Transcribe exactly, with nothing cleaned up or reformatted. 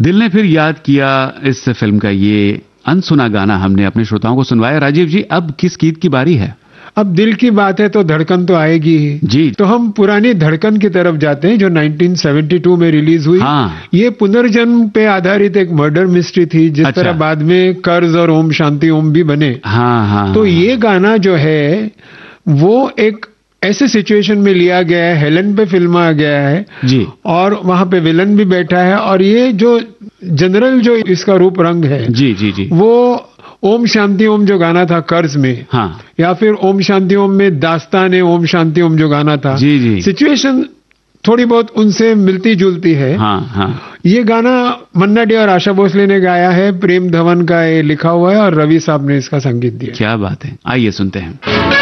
दिल ने फिर याद किया इस फिल्म का ये अनसुना गाना हमने अपने श्रोताओं को सुनवाया। राजीव जी, अब किस गीत की बारी है? अब दिल की बात है तो धड़कन तो आएगी ही जी। तो हम पुरानी धड़कन की तरफ जाते हैं जो नाइनटीन सेवेंटी टू में रिलीज हुई। हाँ। ये पुनर्जन्म पे आधारित एक मर्डर मिस्ट्री थी, जिस अच्छा। तरह बाद में कर्ज और ओम शांति ओम भी बने। हाँ हाँ। तो ये गाना जो है वो एक ऐसे सिचुएशन में लिया गया है, हेलन पे फिल्मा गया है जी। और वहां पे विलन भी बैठा है, और ये जो जनरल जो इसका रूप रंग है जी जी जी वो ओम शांति ओम जो गाना था कर्ज में, हाँ, या फिर ओम शांति ओम में दास्तान ओम शांति ओम जो गाना था, जी जी, सिचुएशन थोड़ी बहुत उनसे मिलती जुलती है। हाँ हाँ। ये गाना मन्ना डे और आशा भोसले ने गाया है, प्रेम धवन का ये लिखा हुआ है और रवि साहब ने इसका संगीत दिया। क्या बात है, आइए सुनते हैं।